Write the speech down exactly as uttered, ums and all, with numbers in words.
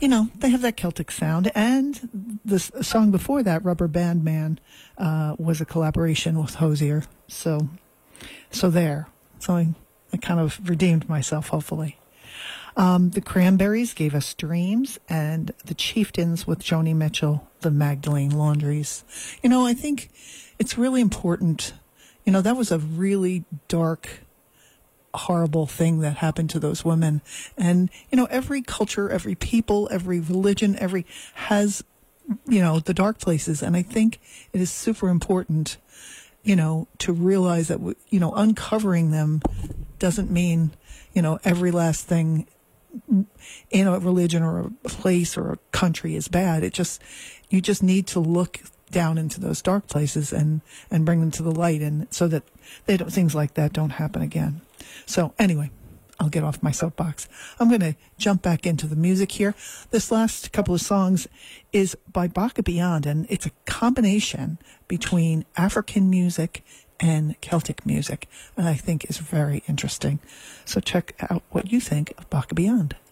you know, they have that Celtic sound. And the s- song before that, Rubber Band Man, uh, was a collaboration with Hozier. So, so there. So I, I kind of redeemed myself, hopefully. Um, the Cranberries gave us Dreams, and the Chieftains with Joni Mitchell, the Magdalene Laundries. You know, I think it's really important. You know, that was a really dark, horrible thing that happened to those women. And, you know, every culture, every people, every religion, every has, you know, the dark places. And I think it is super important, you know, to realize that, you know, uncovering them doesn't mean, you know, every last thing in a religion or a place or a country is bad. It just, you just need to look down into those dark places and, and bring them to the light, and so that they don't, things like that don't happen again. So anyway, I'll get off my soapbox. I'm going to jump back into the music here. This last couple of songs is by Baka Beyond, and it's a combination between African music and Celtic music, and I think is very interesting. So check out what you think of Baka Beyond.